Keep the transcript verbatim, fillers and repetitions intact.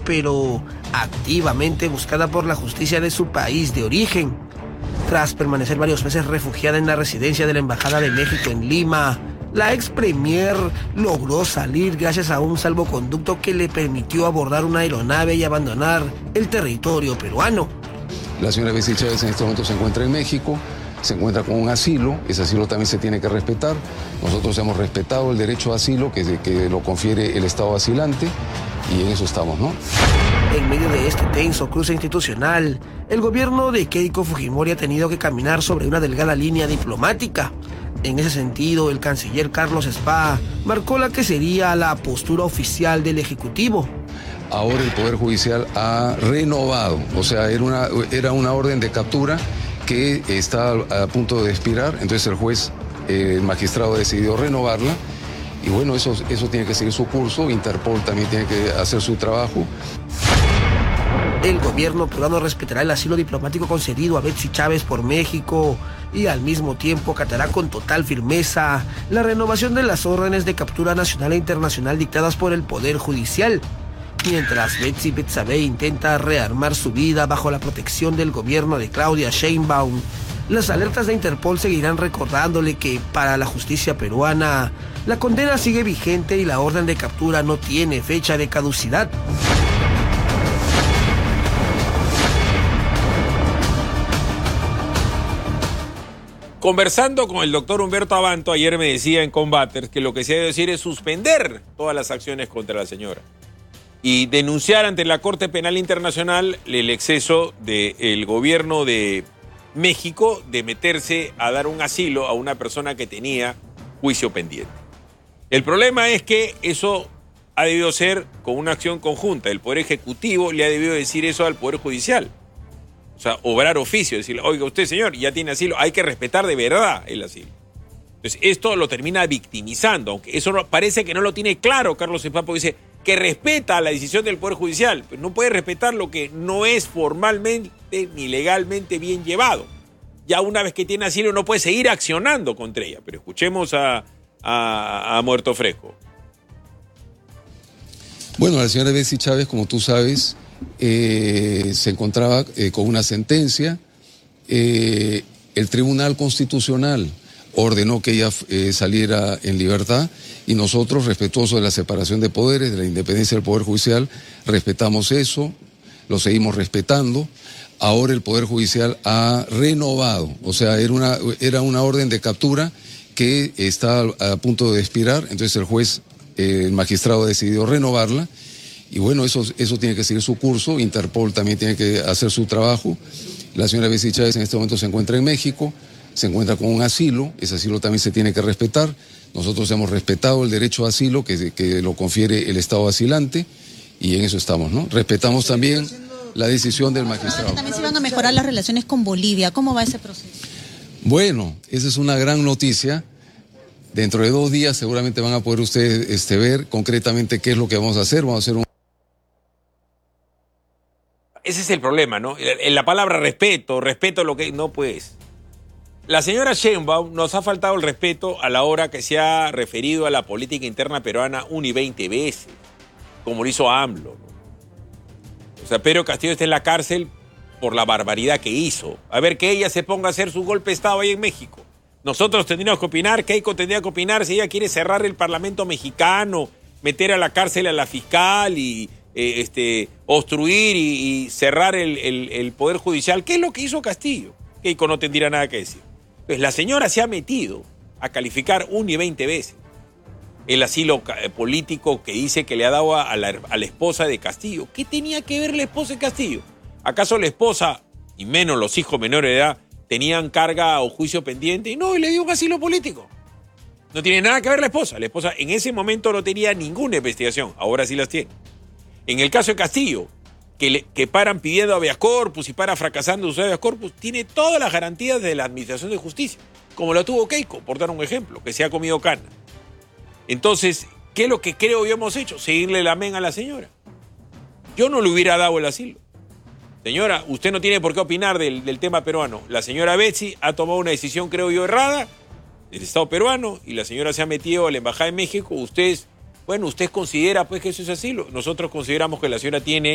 pero activamente buscada por la justicia de su país de origen. Tras permanecer varios meses refugiada en la residencia de la Embajada de México en Lima, la ex premier logró salir gracias a un salvoconducto que le permitió abordar una aeronave y abandonar el territorio peruano. La señora Betsy Chávez en este momento se encuentra en México, se encuentra con un asilo, ese asilo también se tiene que respetar. Nosotros hemos respetado el derecho a asilo que, que lo confiere el Estado asilante y en eso estamos, ¿no? En medio de este tenso cruce institucional, el gobierno de Keiko Fujimori ha tenido que caminar sobre una delgada línea diplomática. En ese sentido, el canciller Carlos Spa marcó la que sería la postura oficial del Ejecutivo. Ahora el Poder Judicial ha renovado, o sea, era una, era una orden de captura que está a punto de expirar, entonces el juez, eh, el magistrado decidió renovarla y bueno, eso, eso tiene que seguir su curso, Interpol también tiene que hacer su trabajo. El gobierno peruano respetará el asilo diplomático concedido a Betsy Chávez por México y al mismo tiempo acatará con total firmeza la renovación de las órdenes de captura nacional e internacional dictadas por el Poder Judicial. Mientras Betsy Betsabe intenta rearmar su vida bajo la protección del gobierno de Claudia Sheinbaum, las alertas de Interpol seguirán recordándole que para la justicia peruana la condena sigue vigente y la orden de captura no tiene fecha de caducidad. Conversando con el doctor Humberto Abanto, ayer me decía en Combaters que lo que se debe decir es suspender todas las acciones contra la señora y denunciar ante la Corte Penal Internacional el exceso del gobierno de México de meterse a dar un asilo a una persona que tenía juicio pendiente. El problema es que eso ha debido ser con una acción conjunta. El Poder Ejecutivo le ha debido decir eso al Poder Judicial. O sea, obrar oficio, decirle, oiga usted señor, ya tiene asilo, hay que respetar de verdad el asilo. Entonces esto lo termina victimizando, aunque eso no, parece que no lo tiene claro Carlos Spa, porque dice que respeta la decisión del Poder Judicial, pero no puede respetar lo que no es formalmente ni legalmente bien llevado. Ya una vez que tiene asilo no puede seguir accionando contra ella, pero escuchemos a, a, a Muerto Fresco. Bueno, la señora Betsy Chávez, como tú sabes, eh, se encontraba eh, con una sentencia. Eh, el Tribunal Constitucional ordenó que ella eh, saliera en libertad y nosotros, respetuosos de la separación de poderes, de la independencia del Poder Judicial, respetamos eso, lo seguimos respetando. Ahora el Poder Judicial ha renovado, o sea, era una, era una orden de captura que está a punto de expirar, entonces el juez, eh, el magistrado decidió renovarla y bueno, eso, eso tiene que seguir su curso, Interpol también tiene que hacer su trabajo. La señora Betsy Chávez en este momento se encuentra en México, se encuentra con un asilo, ese asilo también se tiene que respetar. Nosotros hemos respetado el derecho a asilo que, que lo confiere el Estado asilante y en eso estamos, ¿no? Respetamos también la decisión del magistrado. También se van a mejorar las relaciones con Bolivia. ¿Cómo va ese proceso? Bueno, esa es una gran noticia. Dentro de dos días seguramente van a poder ustedes este, ver concretamente qué es lo que vamos a hacer. Vamos a hacer un... Ese es el problema, ¿no? En la palabra respeto, respeto lo que... No, pues... La señora Sheinbaum nos ha faltado el respeto a la hora que se ha referido a la política interna peruana una y veinte veces, como lo hizo AMLO, ¿no? O sea, Pedro Castillo está en la cárcel por la barbaridad que hizo. A ver, que ella se ponga a hacer su golpe de Estado ahí en México. Nosotros tendríamos que opinar, Keiko tendría que opinar si ella quiere cerrar el Parlamento mexicano, meter a la cárcel a la fiscal y eh, este, obstruir y, y cerrar el, el, el Poder Judicial. ¿Qué es lo que hizo Castillo? Keiko no tendría nada que decir. Pues la señora se ha metido a calificar una y veinte veces el asilo político que dice que le ha dado a la, a la esposa de Castillo. ¿Qué tenía que ver la esposa de Castillo? ¿Acaso la esposa, y menos los hijos menores de edad, tenían carga o juicio pendiente? Y no, y le dio un asilo político. No tiene nada que ver la esposa. La esposa en ese momento no tenía ninguna investigación, ahora sí las tiene. En el caso de Castillo, que, le, que paran pidiendo habeas corpus y para fracasando su habeas corpus, tiene todas las garantías de la Administración de Justicia, como lo tuvo Keiko, por dar un ejemplo, que se ha comido cana. Entonces, ¿qué es lo que creo yo hemos hecho? Seguirle la men a la señora. Yo no le hubiera dado el asilo. Señora, usted no tiene por qué opinar del, del tema peruano. La señora Betsy ha tomado una decisión, creo yo, errada del Estado peruano y la señora se ha metido a la Embajada de México. Usted, bueno, usted considera pues que eso es asilo. Nosotros consideramos que la señora tiene